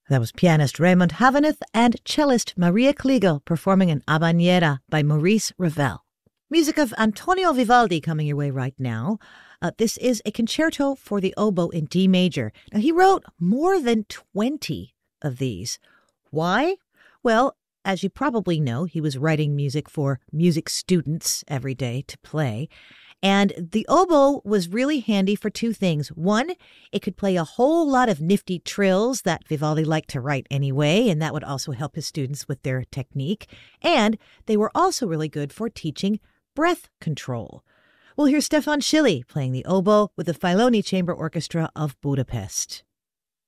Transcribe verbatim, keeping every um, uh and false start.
That was pianist Raymond Haveneth and cellist Maria Kliegel performing an Habanera by Maurice Ravel. Music of Antonio Vivaldi coming your way right now. Uh, this is a concerto for the oboe in D major. Now, he wrote more than twenty of these. Why? Well, as you probably know, he was writing music for music students every day to play. And the oboe was really handy for two things. One, it could play a whole lot of nifty trills that Vivaldi liked to write anyway, and that would also help his students with their technique. And they were also really good for teaching breath control. Well, here's Stefan Schilly playing the oboe with the Filoni Chamber Orchestra of Budapest.